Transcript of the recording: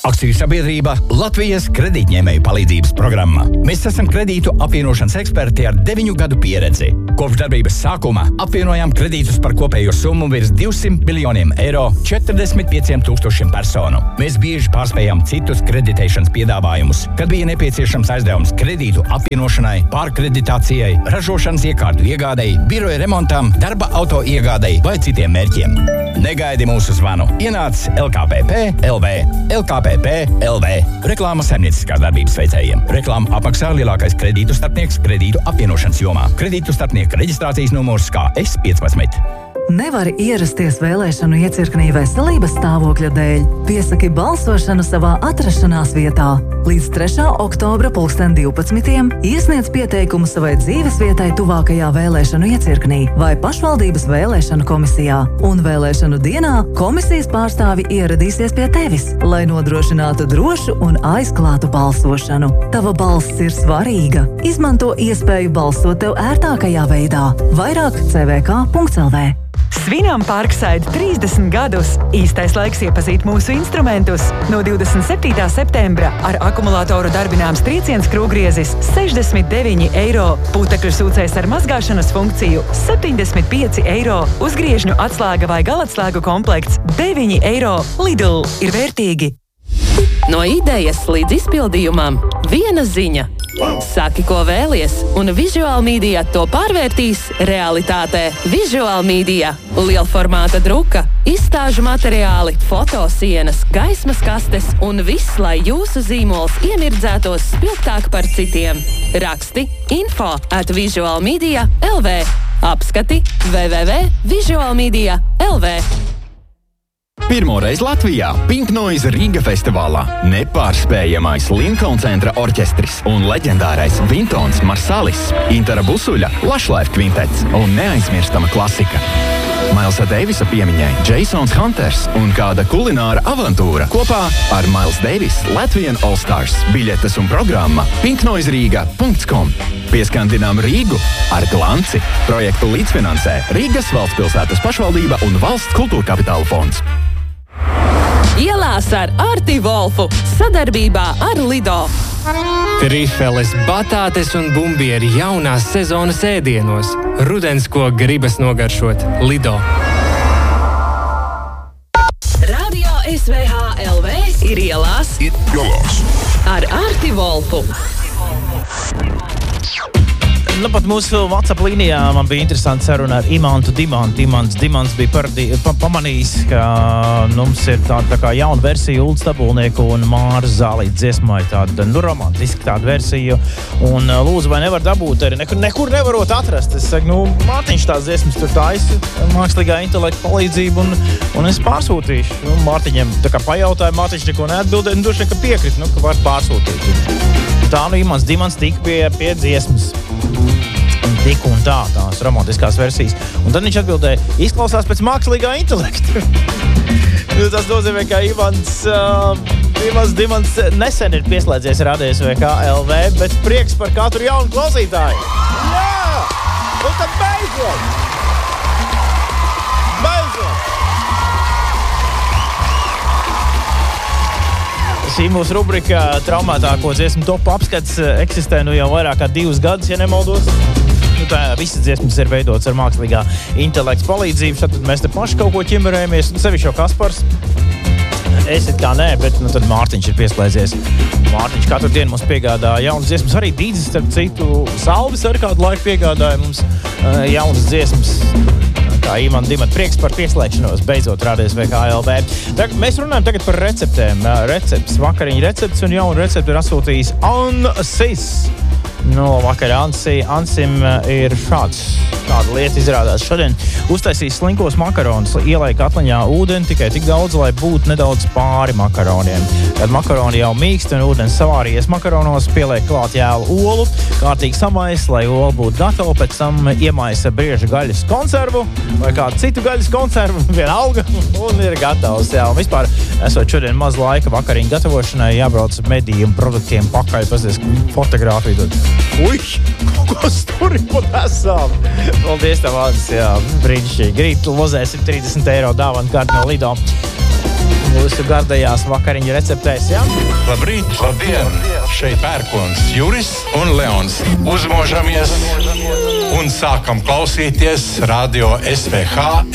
Akciju sabiedrība Latvijas kredītņēmēju palīdzības programma. Mēs esam kredītu apvienošanas eksperti ar 9 gadu pieredzi. Kopš darbības sākuma apvienojām kredītus par kopējo summu virs 200 miljoniem eiro 45 000 personu. Mēs bieži pārspējām citus kreditēšanas piedāvājumus, kad bija nepieciešams aizdevums kredītu apvienošanai, pārkreditācijai, ražošanas iekārtu iegādei, biroja remontam, darba auto iegādei vai citiem mērķiem. Negaidi mūsu zvanu. Ienāc LKPP LV. LKPP LV. Reklāma saimnieciskās darbības veicējiem. Reklāma apmaksā lielākais kredītu starpnieks kredītu apvienošanas jomā. Kredītu starpnieka reģistrācijas numurs KS15. Nevari ierasties vēlēšanu iecirknī veselības stāvokļa dēļ. Piesaki balsošanu savā atrašanās vietā. Līdz 3. oktobra 2012. iesniedz pieteikumu savai dzīvesvietai tuvākajā vēlēšanu iecirknī vai pašvaldības vēlēšanu komisijā. Un vēlēšanu dienā komisijas pārstāvi ieradīsies pie tevis, lai nodrošinātu drošu un aizklātu balsošanu. Tava balss ir svarīga. Izmanto iespēju balsot tev ērtākajā veidā. Vairāk CVK.lv. Svinām Parkside 30 gadus. Īstais laiks iepazīt mūsu instrumentus. No 27. septembra ar akumulātoru darbināms trieciens krūgriezis 69 eiro, putekļu sūcējs ar mazgāšanas funkciju 75 eiro, uzgriežņu atslēga vai galatslēgu komplekts 9 eiro. Lidl ir vērtīgi. No idejas līdz izpildījumam viena ziņa. Saki, ko vēlies, un Visual Media to pārvērtīs realitātē. Visual Media. Lielformāta druka, izstāžu materiāli, fotosienas, gaismas kastes un viss, lai jūsu zīmols iemirdzētos spilgtāk par citiem. Raksti info@visualmedia.lv. Apskati www.visualmedia.lv. Pirmoreiz Latvijā Pink Noise Riga festivālā nepārspējamais Lincoln centra orķestris un leģendārais Vintons Marsalis, Intara Busuļa, Lushlife kvintets un neaizmirstama klasika. Mailsa Davisa piemiņai Jasons Hunters un kāda kulināra avantūra kopā ar Miles Davis Latvian All Stars. Biļetes un programma pinknoiseriga.com. Pieskandinām Rīgu ar glanci. Projektu līdzfinansē Rīgas valstspilsētas pašvaldība un Valsts kultūra kapitāla fonds. Ielās ar Arti Volfu sadarbībā ar Lido. Trifeles, batātes un bumbieri jaunās sezonas ēdienos. Rudens, ko gribas nogaršot. Lido. Radio SVH LV ir ielās ar Arti Volfu. Nu, pat mūsu WhatsApp līnijā man bija interesanti saruna ar Imantu Dimantu. Dimants bija pamanījis, ka mums ir tāda kā jauna versija Ulda Stabulnieku un Māras Zālītes dziesmai. Tāda, romantiska tāda versija. Un lūdzu, vai nevar dabūt arī nekur nevarot atrast. Es saku, Mārtiņš tās dziesmas tur taisa, mākslīgā intelekta palīdzību, un es pārsūtīšu. Mārtiņam tā kā pajautāja, Mārtiņš neko neatbildēja, droši vien, ka piekrit, ka var pārsūtīt. Tā Imants Dimants tika pie dziesmas. Tik un tās romantiskās versijas. Un tad viņš atbildēja, izklausās pēc mākslīgā intelekta. Tas nozīmē, ka Imants Dimants nesen ir pieslēdzies Radio SVH LV, bet prieks par katru jaunu klausītāju. Jā! Un tad beidzot! Šī mūsu rubrika traumētāko dziesmu topu apskats eksistē jau vairāk kā 2 gadus, ja nemaldos. Tā visas dziesmas ir veidotas ar mākslīgā intelekta palīdzību. Tad mēs te paši kaut ko ķimerējamies. Sevišķi jau Kaspars. Es it kā nē, bet tad Mārtiņš ir pieslēdzies. Mārtiņš katru dienu mums piegādā jaunas dziesmas. Arī Dīdzis, starp citu, Salvis ar kādu laiku piegādāja mums jaunas dziesmas. Kā Imants Dimants, prieks par pieslēgšanos. Beidzot rādīs VKLV. Mēs runājam tagad par receptēm. Recepts, vakariņu recepts un jaunu receptu ir asūtījis Ansis. Vakar Ansim ir tāda lieta izrādās. Šodien uztaisīs slinkos makaronus, ielai katliņā ūdeni tikai tik daudz, lai būtu nedaudz pāri makaroniem. Kad makaroni jau mīkst un ūdens savārījies makaronos, pieliek klāt jēlu olu, kārtīgi samaisa, lai ola būtu gatava, pēc tam iemaisa brieža gaļas konservu vai kādu citu gaļas konservu, vienalga, un ir gatavs. Jā, un vispār, esot šodien maz laika vakariņu gatavošanai, jābrauc medījiem produktiem pakaļ, pasties fotogrāfiju. Ui, kaut ko sturi pat esam. Paldies tev, Andis, jā, brīnišķīgi. Grib, tu lozē 130 eiro dāvanu kārtu no Lido. mūsu gardajās vakariņu receptēs, jā? Labrīt, labdien! Šeit pērkons Juris un Leons. Uzmožamies un sākam klausīties Radio SVH